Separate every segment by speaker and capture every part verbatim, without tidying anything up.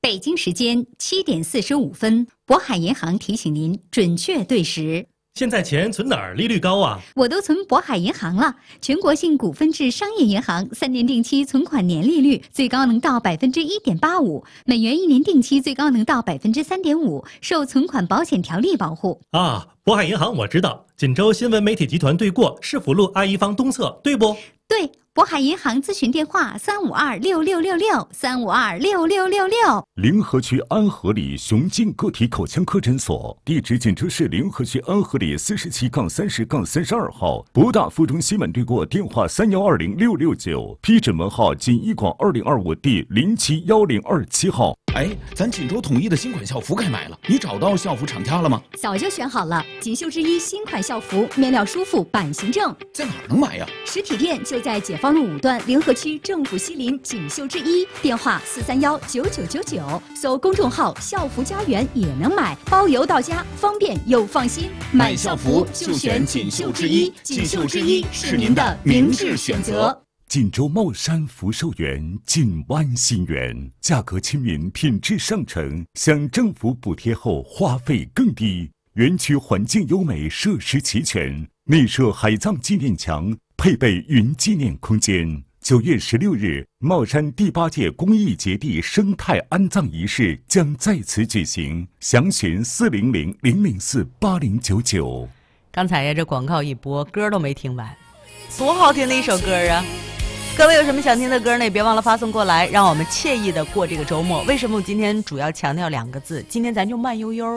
Speaker 1: 北京时间七点四十五分，渤海银行提醒您准确对时。
Speaker 2: 现在钱存哪儿利率高啊？
Speaker 1: 我都存渤海银行了，全国性股份制商业银行，三年定期存款年利率最高能到百分之一点八五，美元一年定期最高能到百分之三点五，受存款保险条例保护。
Speaker 2: 啊，渤海银行我知道，锦州新闻媒体集团对过市府路阿姨坊东侧，对不？
Speaker 1: 对，渤海银行咨询电话三五二六六六六三五二六六六六。
Speaker 3: 临河区安和里雄劲个体口腔科诊所，地址锦州市临河区安和里四十七杠三十杠三十二号，博大附中西门对过，电话三幺二零六六九，批诊门号锦医广二零二五 D 零七幺零二七号。
Speaker 4: 哎，咱锦州统一的新款校服该买了，你找到校服厂家了吗？
Speaker 1: 早就选好了，锦绣之一新款校服，面料舒服，版型正。
Speaker 4: 在哪儿能买呀？
Speaker 1: 实体店就在解放路五段临河区政府西林锦绣之一，电话四三幺九九九九，搜公众号校服家园也能买，包邮到家，方便又放心。
Speaker 4: 买校服就选锦绣之一，锦绣之一是您的明智选择。
Speaker 3: 锦州茂山福寿园锦湾新园，价格亲民，品质上乘，享政府补贴后花费更低。园区环境优美，设施齐全，内设海葬纪念墙，配备云纪念空间。九月十六日，茂山第八届公益节地生态安葬仪式将在此举行，详询四零零零零四八零九九。
Speaker 5: 刚才呀，这广告一播，歌都没听完，多好听的一首歌啊！各位有什么想听的歌呢？也别忘了发送过来，让我们惬意的过这个周末。为什么我今天主要强调两个字？今天咱就慢悠悠，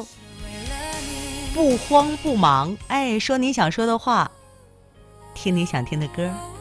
Speaker 5: 不慌不忙。哎，说你想说的话，听你想听的歌。